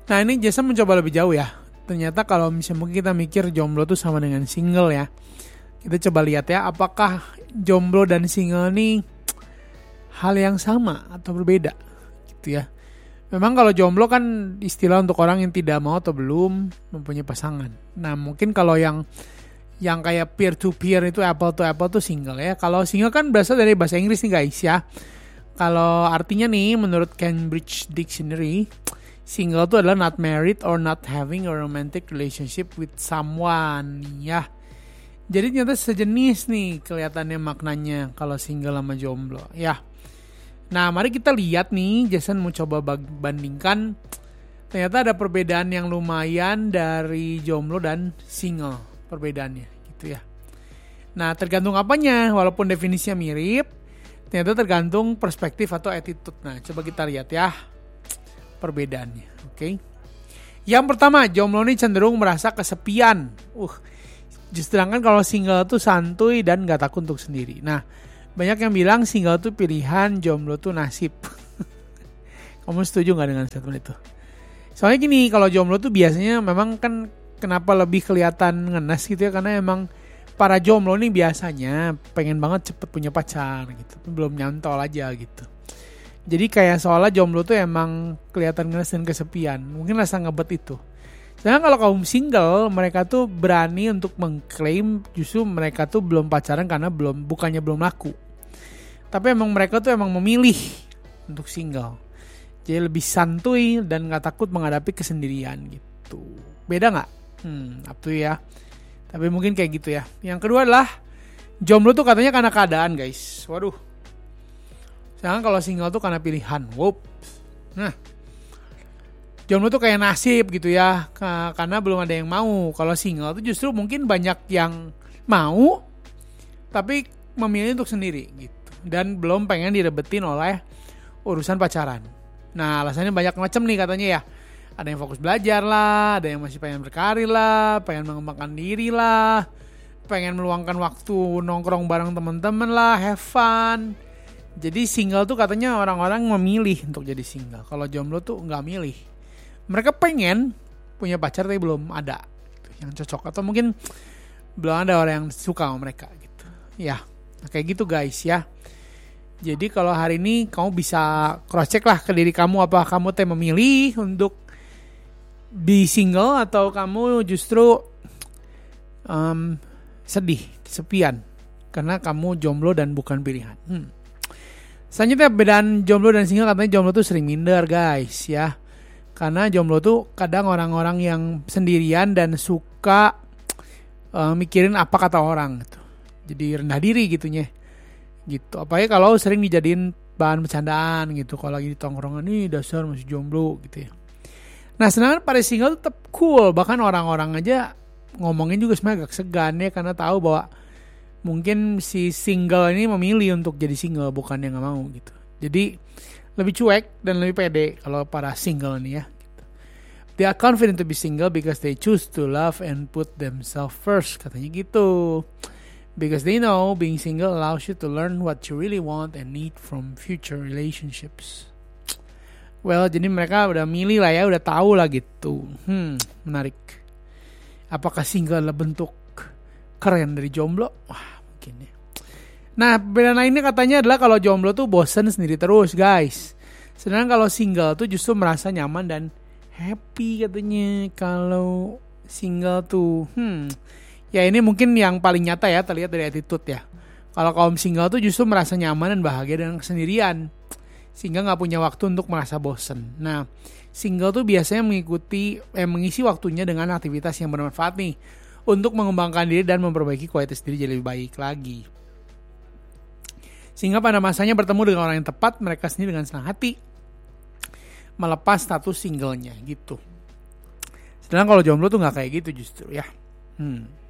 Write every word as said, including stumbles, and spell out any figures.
Nah ini Jason mencoba lebih jauh ya. Ternyata kalau misalnya mungkin kita mikir jomblo tuh sama dengan single ya. Kita coba lihat ya, apakah jomblo dan single ini hal yang sama atau berbeda gitu ya. Memang kalau jomblo kan istilah untuk orang yang tidak mau atau belum mempunyai pasangan. Nah mungkin kalau yang yang kayak peer to peer itu apple to apple tuh single ya. Kalau single kan berasal dari bahasa Inggris nih guys ya. Kalau artinya nih menurut Cambridge Dictionary, single itu adalah not married or not having a romantic relationship with someone ya. Jadi ternyata sejenis nih kelihatannya maknanya kalau single sama jomblo ya. Nah mari kita lihat nih, Jason mau coba bandingkan. Ternyata ada perbedaan yang lumayan dari jomblo dan single perbedaannya gitu ya. Nah tergantung apanya, walaupun definisinya mirip, ternyata tergantung perspektif atau attitude. Nah coba kita lihat ya perbedaannya, oke? Okay? Yang pertama, jomblo ini cenderung merasa kesepian. Uh, sedangkan kalau single tuh santuy dan gak takut untuk sendiri. Nah, banyak yang bilang single tuh pilihan, jomblo tuh nasib. Kamu setuju gak dengan statement itu? Soalnya gini, kalau jomblo tuh biasanya memang kan kenapa lebih kelihatan ngenes gitu ya, karena emang para jomblo nih biasanya pengen banget cepet punya pacar gitu, belum nyantol aja gitu. Jadi kayak seolah jomblo tuh emang kelihatan ngenes dan kesepian. Mungkin rasa ngebet itu. Sedangkan kalau kaum single, mereka tuh berani untuk mengklaim justru mereka tuh belum pacaran karena belum bukannya belum laku. Tapi emang mereka tuh emang memilih untuk single. Jadi lebih santuy dan gak takut menghadapi kesendirian gitu. Beda gak? Hmm, up to you ya. Tapi mungkin kayak gitu ya. Yang kedua adalah jomblo tuh katanya karena keadaan guys. Waduh. Sedangkan kalau single tuh karena pilihan. Wop. Nah, jomblo tuh kayak nasib gitu ya, karena belum ada yang mau. Kalau single tuh justru mungkin banyak yang mau, tapi memilih untuk sendiri gitu. Dan belum pengen direbetin oleh urusan pacaran. Nah alasannya banyak macam nih katanya ya. Ada yang fokus belajar lah, ada yang masih pengen berkarir lah, pengen mengembangkan diri lah, pengen meluangkan waktu nongkrong bareng teman-teman lah, have fun. Jadi single tuh katanya orang-orang memilih untuk jadi single. Kalau jomblo tuh nggak milih. Mereka pengen punya pacar tapi belum ada gitu, yang cocok, atau mungkin belum ada orang yang suka sama mereka gitu. Ya, kayak gitu guys ya. Jadi kalau hari ini kamu bisa cross check lah ke diri kamu, apa kamu teh memilih untuk di single atau kamu justru um, sedih, kesepian karena kamu jomblo dan bukan pilihan. Hmm. Selanjutnya perbedaan jomblo dan single, katanya jomblo tuh sering minder guys ya. Karena jomblo tuh kadang orang-orang yang sendirian dan suka uh, mikirin apa kata orang gitu. Jadi rendah diri gitunya. Gitu. Apalagi kalau sering dijadiin bahan bercandaan gitu. Kalau lagi di tongkrongan, nih dasar masih jomblo gitu ya. Nah sedangkan pada single tetap cool. Bahkan orang-orang aja ngomongin juga sebenarnya agak segan ya. Karena tahu bahwa mungkin si single ini memilih untuk jadi single, bukan yang gak mau gitu. Jadi lebih cuek dan lebih pede kalau para single nih ya. They are confident to be single because they choose to love and put themselves first, katanya gitu. Because they know being single allows you to learn what you really want and need from future relationships. Well, jadi mereka udah milih lah ya, udah tahu lah gitu. Hmm, menarik. Apakah single adalah bentuk keren dari jomblo? Wah, mungkin ya. Nah, perbedaan lainnya katanya adalah kalau jomblo tuh bosen sendiri terus, guys. Sedangkan kalau single tuh justru merasa nyaman dan happy katanya. Kalau single tuh, hmm, ya ini mungkin yang paling nyata ya, terlihat dari attitude ya. Kalau kaum single tuh justru merasa nyaman dan bahagia dengan kesendirian, sehingga nggak punya waktu untuk merasa bosen. Nah, single tuh biasanya mengikuti, eh, mengisi waktunya dengan aktivitas yang bermanfaat nih, untuk mengembangkan diri dan memperbaiki kualitas diri jadi lebih baik lagi. Sehingga pada masanya bertemu dengan orang yang tepat, mereka sendiri dengan senang hati melepas status singlenya gitu. Sedangkan kalau jomblo tuh nggak kayak gitu justru ya. Hmm.